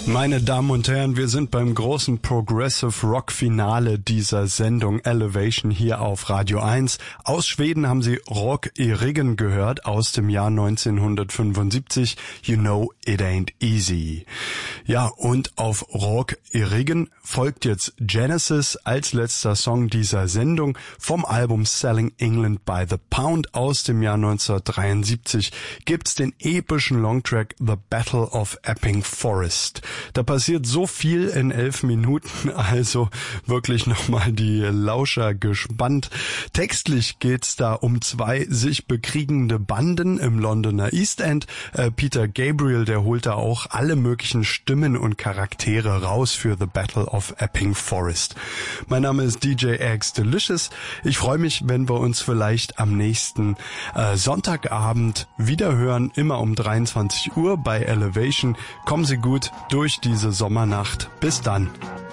Meine Damen und Herren, wir sind beim großen Progressive Rock Finale dieser Sendung Elevation hier auf Radio 1. Aus Schweden haben Sie Rock i Ryggen gehört aus dem Jahr 1975. You know it ain't easy. Ja, und auf Rock i Ryggen folgt jetzt Genesis als letzter Song dieser Sendung vom Album Selling England by the Pound aus dem Jahr 1973 gibt's den epischen Longtrack The Battle of Epping Forest. Da passiert so viel in 11 Minuten, also wirklich nochmal die Lauscher gespannt. Textlich geht's da um zwei sich bekriegende Banden im Londoner East End. Peter Gabriel, der holt da auch alle möglichen Stimmen und Charaktere raus für The Battle of Epping Forest. Mein Name ist DJ X Delicious. Ich freue mich, wenn wir uns vielleicht am nächsten Sonntagabend wiederhören, immer um 23 Uhr bei Elevation. Kommen Sie gut durch diese Sommernacht. Bis dann.